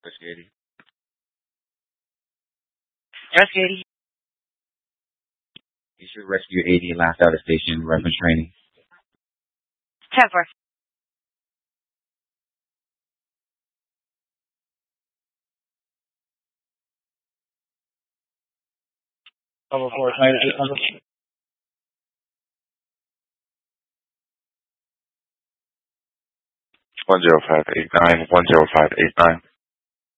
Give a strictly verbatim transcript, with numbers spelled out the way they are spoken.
Rescue eighty. Rescue eighty. You should Rescue eighty last out of station reference training. ten four. Level four, nine eight hundred. One zero five eight nine. One zero five eight nine.